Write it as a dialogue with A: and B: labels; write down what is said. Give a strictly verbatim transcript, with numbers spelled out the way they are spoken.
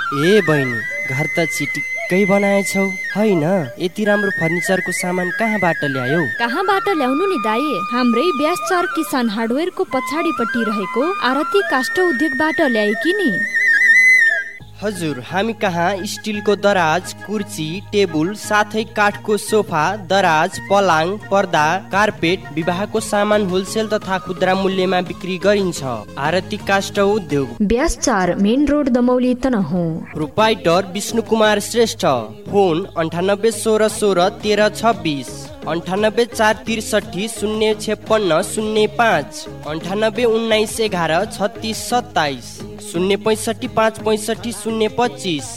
A: ए बहिनी, घर त चिटिक्कै बनाएछौ हैन? यति राम्रो फर्निचरको सामान कहाँबाट ल्यायौ?
B: कहाँबाट ल्याउनु नि दाई, हाम्रै ब्यास चार किसान हार्डवेयरको पछाडिपट्टि रहेको आरती काष्ठ उद्योगबाट ल्याएकी नि।
A: हजुर, हामी कहाँ स्टिलको दराज, कुर्सी, टेबुल साथै काठको सोफा, दराज, पलाङ, पर्दा, कार्पेट, विवाहको सामान होलसेल तथा खुद्रा मूल्यमा बिक्री गरिन्छ। आरती काष्ठ उद्योग,
B: ब्यास चार, main road, Damauli, Tanahun.
A: Proprietor Vishnu Kumar Shrestha. Phone अन्ठानब्बे सोह्र सोह्र तेह्र छब्बिस, अन्ठानब्बे चार त्रिसठी शून्य छप्पन्न शून्य पाँच, अन्ठानब्बे उन्नाइस एघार छत्तिस सत्ताइस, शून्य पैँसठी पाँच पैँसठी शून्य पच्चिस।